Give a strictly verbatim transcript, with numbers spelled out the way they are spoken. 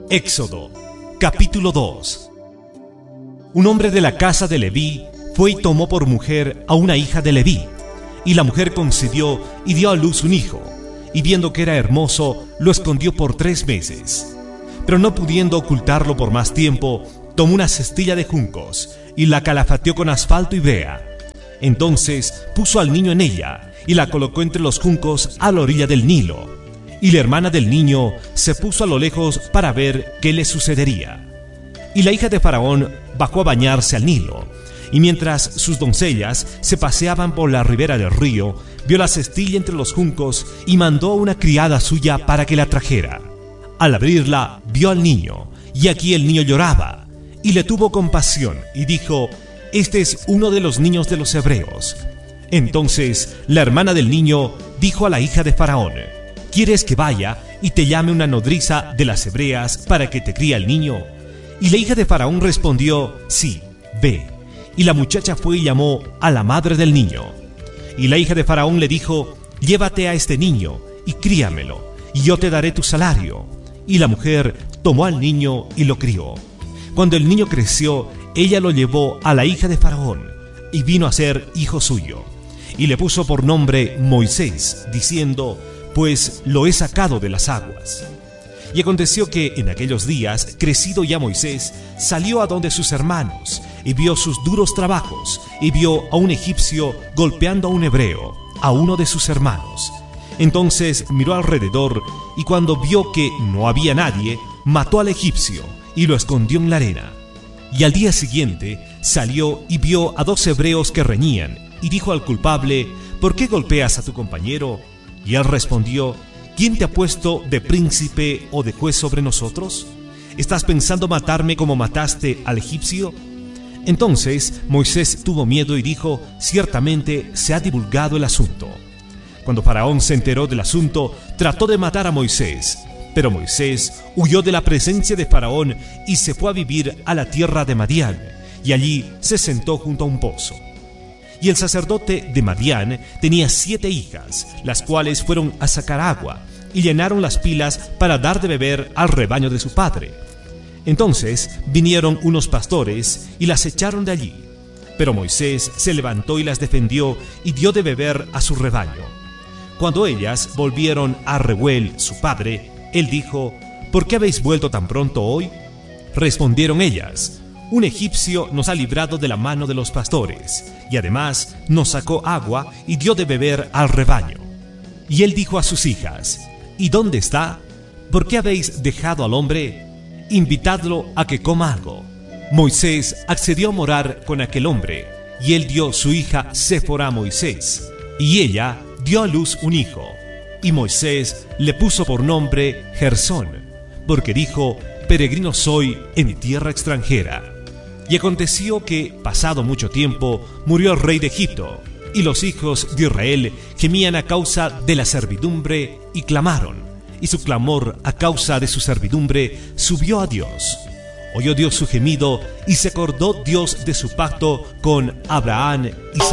Éxodo, capítulo dos. Un hombre de la casa de Leví fue y tomó por mujer a una hija de Leví, y la mujer concibió y dio a luz un hijo, y viendo que era hermoso, lo escondió por tres meses. Pero no pudiendo ocultarlo por más tiempo, tomó una cestilla de juncos, y la calafateó con asfalto y brea. Entonces puso al niño en ella, y la colocó entre los juncos a la orilla del Nilo. Y la hermana del niño se puso a lo lejos para ver qué le sucedería. Y la hija de Faraón bajó a bañarse al Nilo, y mientras sus doncellas se paseaban por la ribera del río, vio la cestilla entre los juncos y mandó a una criada suya para que la trajera. Al abrirla, vio al niño, y aquí el niño lloraba, y le tuvo compasión, y dijo: «Este es uno de los niños de los hebreos». Entonces la hermana del niño dijo a la hija de Faraón: «¿Quieres que vaya y te llame una nodriza de las hebreas para que te críe al niño?» Y la hija de Faraón respondió: «Sí, ve». Y la muchacha fue y llamó a la madre del niño. Y la hija de Faraón le dijo: «Llévate a este niño y críamelo, y yo te daré tu salario». Y la mujer tomó al niño y lo crió. Cuando el niño creció, ella lo llevó a la hija de Faraón, y vino a ser hijo suyo. Y le puso por nombre Moisés, diciendo: «Pues lo he sacado de las aguas». Y aconteció que en aquellos días, crecido ya Moisés, salió a donde sus hermanos, y vio sus duros trabajos, y vio a un egipcio golpeando a un hebreo, a uno de sus hermanos. Entonces miró alrededor, y cuando vio que no había nadie, mató al egipcio, y lo escondió en la arena. Y al día siguiente salió y vio a dos hebreos que reñían, y dijo al culpable: «¿Por qué golpeas a tu compañero?» Y él respondió: «¿Quién te ha puesto de príncipe o de juez sobre nosotros? ¿Estás pensando matarme como mataste al egipcio?» Entonces Moisés tuvo miedo y dijo: «Ciertamente se ha divulgado el asunto». Cuando Faraón se enteró del asunto, trató de matar a Moisés, pero Moisés huyó de la presencia de Faraón y se fue a vivir a la tierra de Madián, y allí se sentó junto a un pozo. Y el sacerdote de Madián tenía siete hijas, las cuales fueron a sacar agua, y llenaron las pilas para dar de beber al rebaño de su padre. Entonces vinieron unos pastores y las echaron de allí. Pero Moisés se levantó y las defendió y dio de beber a su rebaño. Cuando ellas volvieron a Reuel, su padre, él dijo: «¿Por qué habéis vuelto tan pronto hoy?» Respondieron ellas: «Un egipcio nos ha librado de la mano de los pastores, y además nos sacó agua y dio de beber al rebaño». Y él dijo a sus hijas: «¿Y dónde está? ¿Por qué habéis dejado al hombre? Invitadlo a que coma algo». Moisés accedió a morar con aquel hombre, y él dio su hija Séfora a Moisés, y ella dio a luz un hijo. Y Moisés le puso por nombre Gersón, porque dijo: «Peregrino soy en tierra extranjera». Y aconteció que, pasado mucho tiempo, murió el rey de Egipto, y los hijos de Israel gemían a causa de la servidumbre y clamaron, y su clamor a causa de su servidumbre subió a Dios. Oyó Dios su gemido, y se acordó Dios de su pacto con Abraham y